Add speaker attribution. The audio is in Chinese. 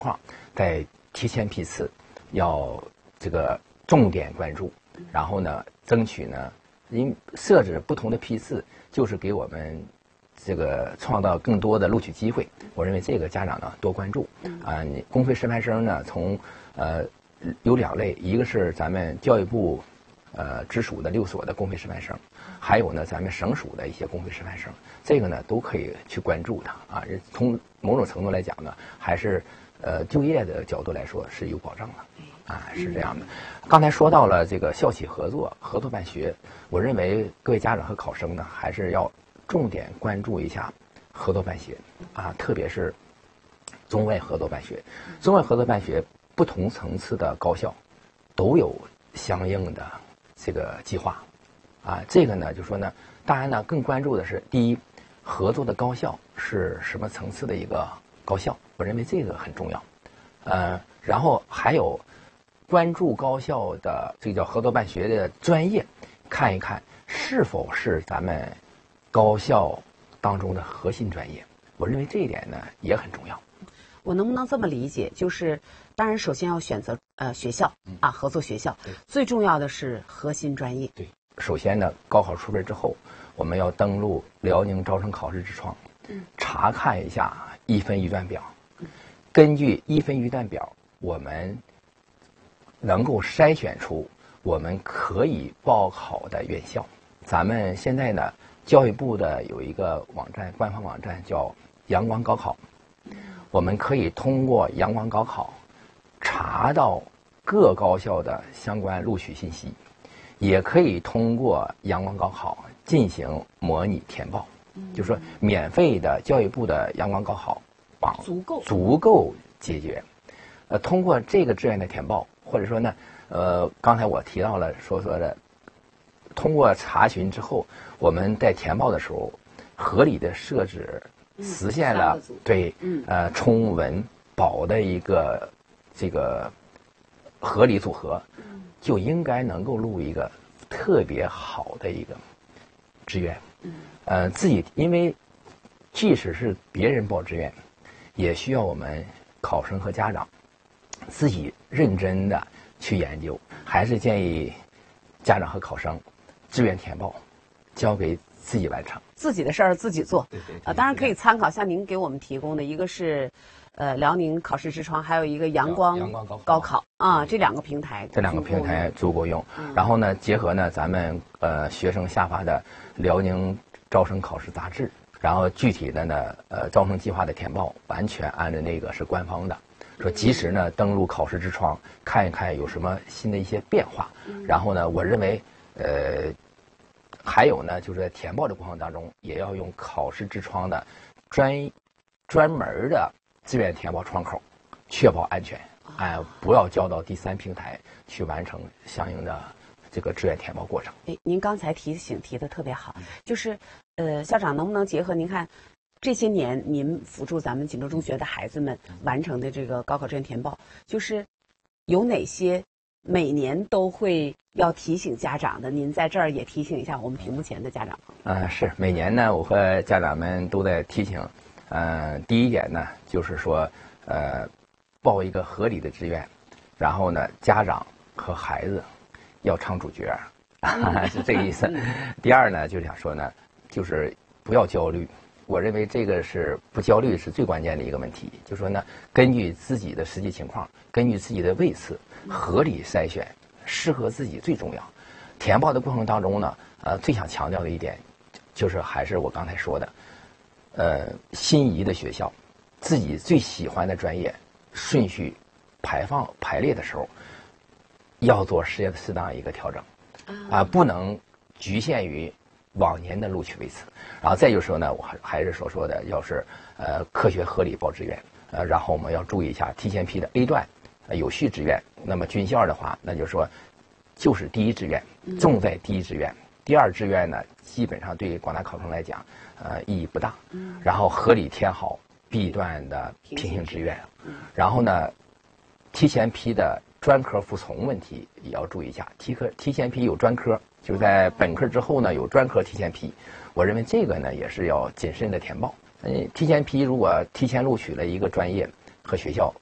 Speaker 1: 况，在提前批次要这个重点关注，然后呢，争取呢，设置不同的批次，就是给我们这个创造更多的录取机会。我认为这个家长呢多关注你公费师范生呢，从有2类，一个是咱们教育部直属的6所的公费师范生，还有呢咱们省属的一些公费师范生，这个呢都可以去关注它啊。从某种程度来讲呢，还是就业的角度来说是有保障的啊，是这样的。刚才说到了这个校企合作办学，我认为各位家长和考生呢，还是要重点关注一下合作办学啊，特别是中外合作办学。中外合作办学不同层次的高校都有相应的这个计划啊。这个呢，就说呢，当然呢，更关注的是第一，合作的高校是什么层次的一个高校，我认为这个很重要。然后还有关注高校的这个叫合作办学的专业，看一看是否是咱们高校当中的核心专业。我认为这一点呢也很重要。
Speaker 2: 我能不能这么理解？就是当然首先要选择学校合作学校，最重要的是核心专业。
Speaker 1: 对，首先呢，高考出来之后，我们要登录辽宁招生考试之窗，查看一下一分一段表，根据一分一段表，我们能够筛选出我们可以报考的院校。咱们现在呢，教育部的有一个网站，官方网站叫阳光高考，我们可以通过阳光高考查到各高校的相关录取信息，也可以通过阳光高考进行模拟填报。就是说免费的教育部的阳光高考网足够解决。通过这个志愿的填报，或者说呢，刚才我提到了说的，通过查询之后，我们在填报的时候合理的设置，实现了充文保的一个这个合理组合，就应该能够录一个特别好的一个志愿。自己因为即使是别人报志愿，也需要我们考生和家长自己认真的去研究。还是建议家长和考生志愿填报交给自己完成，
Speaker 2: 自己的事儿自己做。当然可以参考像您给我们提供的一个是辽宁考试之窗，还有一个阳光高考啊，这2个平台
Speaker 1: 足够用。然后呢，结合呢咱们学生下发的辽宁招生考试杂志，然后具体的呢招生计划的填报完全按照那个是官方的，说及时呢登录考试之窗看一看有什么新的一些变化。然后呢，我认为还有呢，就是在填报的过程当中，也要用考试之窗的专门的志愿填报窗口，确保安全，不要交到第三平台去完成相应的这个志愿填报过程。
Speaker 2: 您刚才提的特别好，就是校长能不能结合您看这些年您辅助咱们锦州中学的孩子们完成的这个高考志愿填报，就是有哪些每年都会要提醒家长的，您在这儿也提醒一下我们屏幕前的家长朋友。
Speaker 1: 是每年呢，我和家长们都在提醒。第一点呢，就是说报一个合理的志愿，然后呢，家长和孩子要唱主角，是这个意思。第二呢，就是想说呢，就是不要焦虑。我认为这个是不焦虑是最关键的一个问题。就是说呢，根据自己的实际情况，根据自己的位次，合理筛选适合自己最重要。填报的过程当中呢，最想强调的一点，就是还是我刚才说的，心仪的学校，自己最喜欢的专业，顺序排列的时候，要做适当一个调整，不能局限于往年的录取位次。然后再就是说呢，我还是所说的，要是科学合理报志愿，然后我们要注意一下提前批的 A 段有序志愿。那么军校的话，那就是说就是第一志愿，重在第一志愿，第二志愿呢，基本上对广大考生来讲，意义不大。然后合理填好 B 段的平行志愿，然后呢，提前批的专科服从问题也要注意一下。提前批有专科，就在本科之后呢有专科提前批，我认为这个呢也是要谨慎的填报。提前批如果提前录取了一个专业和学校，